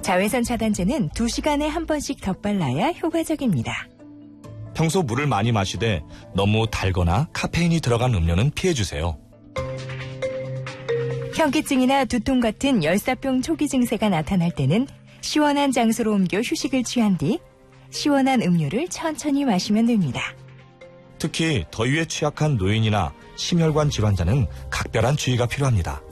자외선 차단제는 2시간에 한 번씩 덧발라야 효과적입니다. 평소 물을 많이 마시되 너무 달거나 카페인이 들어간 음료는 피해주세요. 현기증이나 두통 같은 열사병 초기 증세가 나타날 때는 시원한 장소로 옮겨 휴식을 취한 뒤 시원한 음료를 천천히 마시면 됩니다. 특히 더위에 취약한 노인이나 심혈관 질환자는 각별한 주의가 필요합니다.